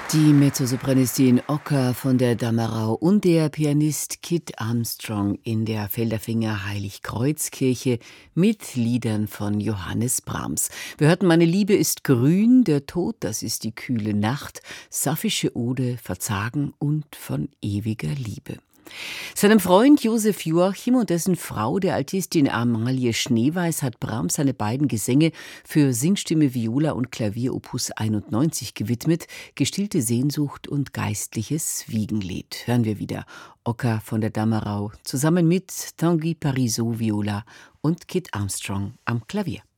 Die Mezzosopranistin Oka von der Damerau und der Pianist Kit Armstrong in der Felderfinger Heiligkreuzkirche mit Liedern von Johannes Brahms. Wir hörten Meine Liebe ist grün, der Tod, das ist die kühle Nacht, Sapphische Ode, Verzagen und von ewiger Liebe. Seinem Freund Josef Joachim und dessen Frau, der Altistin Amalie Schneeweiß, hat Brahms seine beiden Gesänge für Singstimme, Viola und Klavier Opus 91 gewidmet, Gestillte Sehnsucht und geistliches Wiegenlied. Hören wir wieder Oka von der Damerau zusammen mit Tanguy Parisot Viola und Kit Armstrong am Klavier.